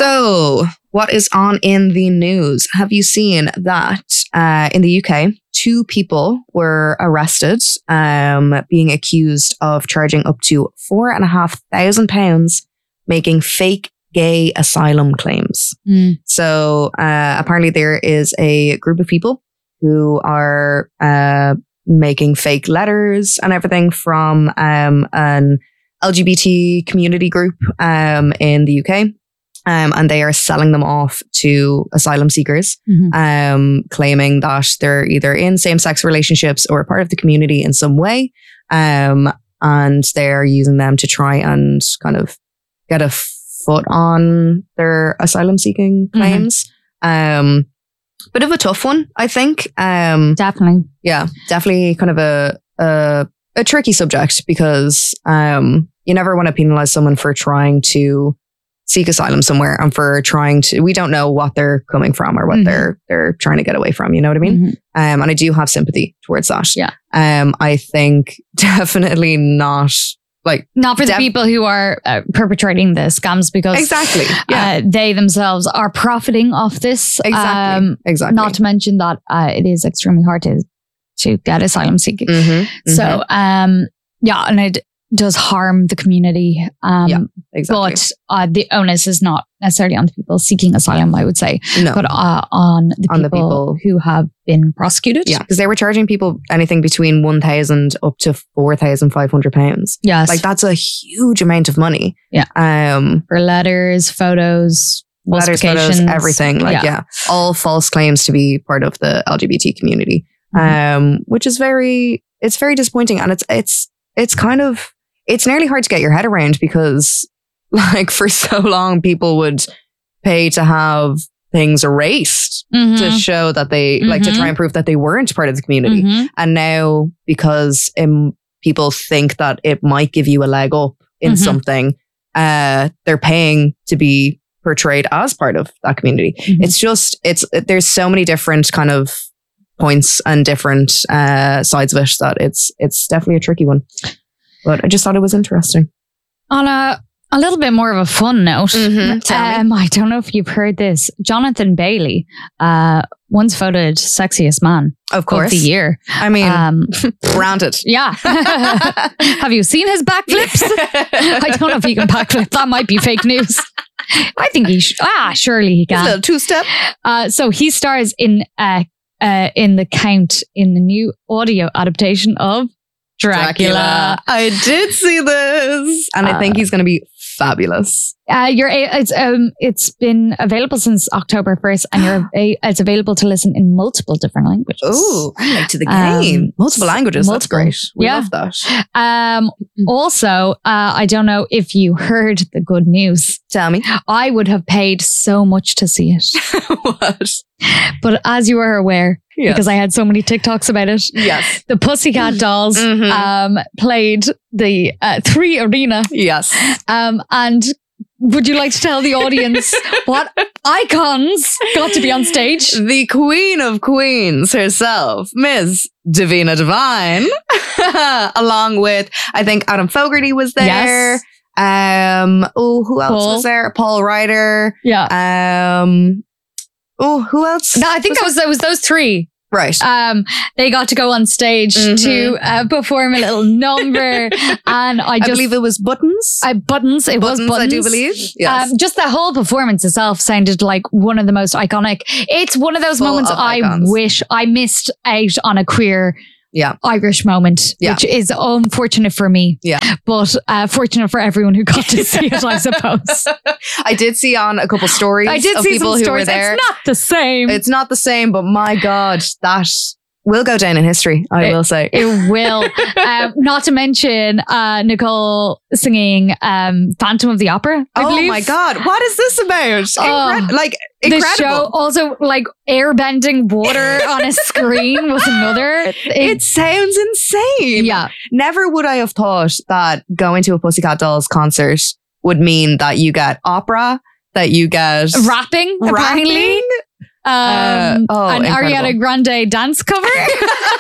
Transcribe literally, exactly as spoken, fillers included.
So, what is on in the news? Have you seen that uh, in the U K, two people were arrested um, being accused of charging up to four and a half thousand pounds making fake gay asylum claims. Mm. So, uh, apparently there is a group of people who are uh, making fake letters and everything from um, an L G B T community group um, in the U K. Um, and they are selling them off to asylum seekers, Mm-hmm. um, claiming that they're either in same-sex relationships or a part of the community in some way. Um, and they're using them to try and kind of get a foot on their asylum seeking claims. Mm-hmm. Um, bit of a tough one, I think. Um, Definitely. yeah, definitely kind of a, a, a tricky subject because um, you never want to penalize someone for trying to seek asylum somewhere and for trying to, we don't know what they're coming from or what Mm-hmm. they're they're trying to get away from, you know what I mean? Mm-hmm. Um, and I do have sympathy towards that. Yeah. Um, I think definitely not like Not for the Def- people who are uh, perpetrating the scams because exactly. Yeah. uh, they themselves are profiting off this. exactly. Um, exactly. Not to mention that uh, it is extremely hard to to get asylum seeking. Mhm, mhm. So um, yeah, and it does harm the community. Um, Yeah, exactly. But uh, the onus is not necessarily on the people seeking asylum, I would say, no. but uh, on the On the people people- who have been prosecuted. Yeah, because they were charging people anything between one thousand up to four thousand five hundred pounds. Yes. Like that's a huge amount of money. Yeah. Um, For letters, photos, letters, photos, falsifications, everything. Like, yeah. Yeah. all false claims to be part of the L G B T community, Mhm. um, which is very, it's very disappointing. And it's, it's, it's kind of, it's nearly hard to get your head around because like for so long people would pay to have things erased Mhm. to show that they, like to Mhm. try and prove that they weren't part of the community. Mhm. And now because um, people think that it might give you a leg up in Mhm. something, uh, they're paying to be portrayed as part of that community. Mhm. It's just, it's, there's so many different kind of points and different uh, sides of it that it's, it's definitely a tricky one. But I just thought it was interesting. On a a little bit more of a fun note, Mhm. Tell me. um, I don't know if you've heard this. Jonathan Bailey, uh, once voted sexiest man Of of course. the year. I mean, Um, granted. yeah. Have you seen his backflips? I don't know if he can backflip. That might be fake news. I think he sh- ah surely he His can. little two-step. Uh, so he stars in uh, uh, in The Count in the new audio adaptation of Dracula. I did see this. And I think Uh, he's going to be fabulous. Uh, you're a- it's um it's been available since October first, and you're a- it's available to listen in multiple different languages. Oh, I'm late to the Um, game. multiple languages. multiple. That's great. We Yeah. love that. Um. Also, uh, I don't know if you heard the good news. Tell me. I would have paid so much to see it, What? but as you are aware, Yes. because I had so many TikToks about it, Yes. the Pussycat Dolls Mhm. um played the uh, Three Arena. Yes. Um, and would you like to tell the audience what icons got to be on stage? The Queen of Queens herself, Miss Davina Divine, along with, I think Adam Fogarty was there. Yes. Um, oh, who else Paul. was there? Paul Ryder. Yeah. Um, oh, who else? No, I think it was it was those three. Right. Um, they got to go on stage Mhm. to uh, perform a little number, and I I just believe it was Buttons. I buttons. It was Buttons, buttons. I do believe. Yes. Um, just the whole performance itself sounded like one of the most iconic. It's one of those Full moments of I icons. wish I missed out on a queer Yeah. Irish moment, Yeah. which is unfortunate for me. Yeah. But uh, fortunate for everyone who got to see it, I suppose. I did see on a couple stories I did of see people some who stories. were there. It's not the same. It's not the same, but my God, that will go down in history, I It- will say. It will. um, not to mention uh, Nicole singing um, Phantom of the Opera, I oh believe. my God, what is this about? Oh. Incred- like, The incredible. show also like airbending water on a screen was another. It sounds insane. yeah. Never would I have thought that going to a Pussycat Dolls concert would mean that you get opera, that you get Rapping, apparently. rapping. Um, Uh, oh, an incredible. Ariana Grande dance cover.